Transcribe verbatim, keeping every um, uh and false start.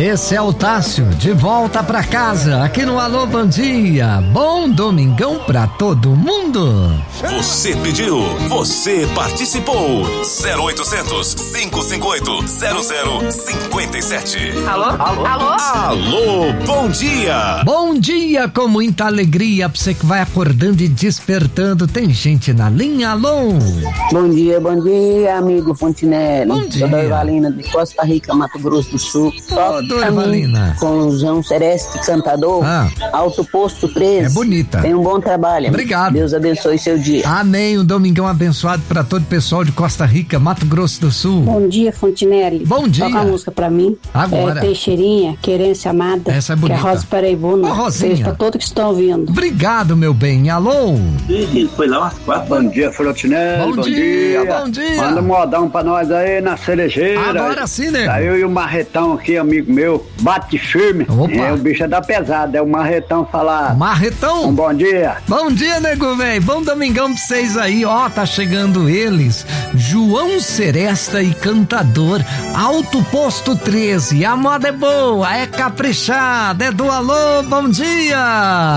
Esse é o Tássio, de volta pra casa, aqui no Alô Bom Dia. Bom domingão pra todo mundo. Você pediu, você participou. zero oitocentos, cinco cinco oito, zero zero cinco sete. Alô? Alô? Alô? Alô, bom dia. Bom dia, com muita alegria pra você que vai acordando e despertando. Tem gente na linha, alô? Bom dia, bom dia, amigo Fontinelli. Bom dia. Sou da Evalina de Costa Rica, Mato Grosso do Sul. Ô, Dona Evalina. Com o João Sereste, cantador. Ah. Alto Posto treze. É bonita. Tem um bom trabalho. Obrigado. Deus abençoe seu dia. Amém, um domingão abençoado pra todo o pessoal de Costa Rica, Mato Grosso do Sul. Bom dia, Fontinelli. Bom dia. Toca a música pra mim. Agora. É Teixeirinha, Querência Amada. Essa é bonita. Que é Rosa Paraibuna. Ô, Rosinha. Beijo pra todos que estão ouvindo. Obrigado, meu bem. Alô? Foi lá umas quatro. Bom dia, Fontinelli. Bom, Bom, dia, dia. bom dia. Manda um modão pra nós aí na cerejeira. Agora sim, nego. Tá eu e o Marretão aqui, amigo meu. Bate firme. Opa. É, o bicho é da pesada. É o Marretão falar. Marretão. Um bom dia. Bom dia, nego velho. Bom domingão pra vocês aí. Ó, tá chegando eles. João Seresta e cantador. Alto Posto treze. A moda é boa, é caprichada, é do Alô Bom Dia.